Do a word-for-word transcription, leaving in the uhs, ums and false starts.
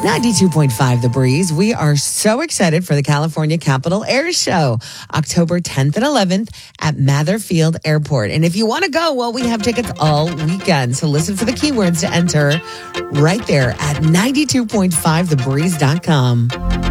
ninety-two point five The Breeze. We are so excited for the California Capitol Air Show, October tenth and eleventh at Mather Field Airport. And if you want to go, well, we have tickets all weekend. So listen for the keywords to enter right there at ninety-two point five the breeze dot com.